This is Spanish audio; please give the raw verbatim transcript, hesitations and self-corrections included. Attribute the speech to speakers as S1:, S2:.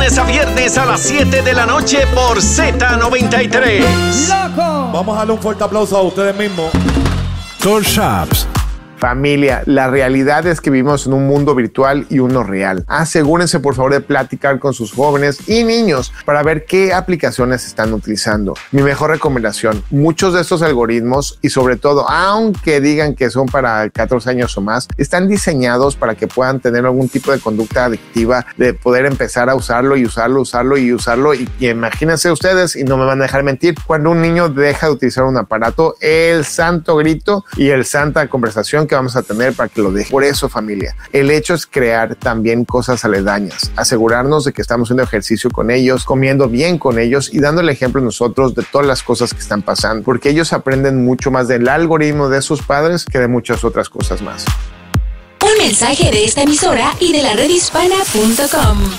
S1: A viernes a las siete de la noche por Z noventa y tres.
S2: ¡Loco!
S3: Vamos a darle un fuerte aplauso a ustedes mismos.
S4: Toll Shops.
S5: Familia, la realidad es que vivimos en un mundo virtual y uno real. Asegúrense por favor de platicar con sus jóvenes y niños para ver qué aplicaciones están utilizando. Mi mejor recomendación, muchos de estos algoritmos y sobre todo, aunque digan que son para catorce años o más, están diseñados para que puedan tener algún tipo de conducta adictiva, de poder empezar a usarlo y usarlo, usarlo y usarlo. Y, y imagínense ustedes, y no me van a dejar mentir, cuando un niño deja de utilizar un aparato, el santo grito y el santa conversación que vamos a tener para que lo deje. Por eso, familia, el hecho es crear también cosas aledañas, asegurarnos de que estamos haciendo ejercicio con ellos, comiendo bien con ellos y dando el ejemplo nosotros de todas las cosas que están pasando, porque ellos aprenden mucho más del algoritmo de sus padres que de muchas otras cosas más.
S6: Un mensaje de esta emisora y de la red hispana punto com.